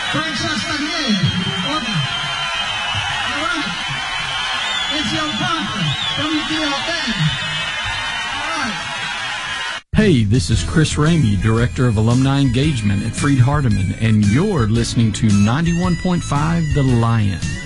Francesca Nier. Welcome. All right. It's your partner, WDL Band. All right. Hey, this is Chris Ramey, Director of Alumni Engagement at Freed Hardeman, and you're listening to 91.5 The Lion.